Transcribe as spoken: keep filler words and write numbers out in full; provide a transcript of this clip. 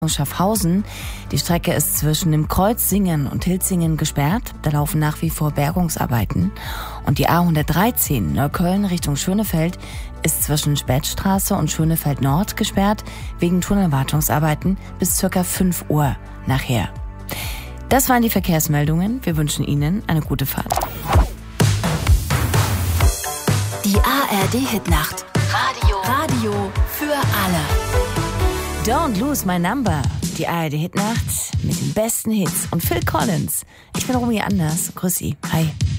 Schaffhausen. Die Strecke ist zwischen dem Kreuz Singen und Hilzingen gesperrt. Da laufen nach wie vor Bergungsarbeiten. Und die A hundertdreizehn Neukölln Richtung Schönefeld ist zwischen Spätstraße und Schönefeld Nord gesperrt wegen Tunnelwartungsarbeiten bis circa fünf Uhr nachher. Das waren die Verkehrsmeldungen. Wir wünschen Ihnen eine gute Fahrt. Die A R D-Hitnacht. Radio. Radio für alle. Don't Lose My Number, die A R D-Hitnacht mit den besten Hits und Phil Collins. Ich bin Romy Anders, grüß Sie, hi.